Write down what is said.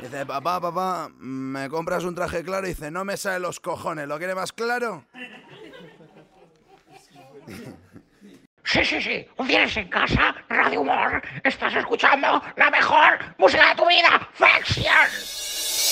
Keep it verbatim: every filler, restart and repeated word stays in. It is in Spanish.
Dice, papá, papá, ¿me compras un traje claro? Dice, no me sale los cojones, ¿lo quiere más claro? Sí, sí, sí, un viernes en casa, Radio Humor, estás escuchando la mejor música de tu vida, Faction.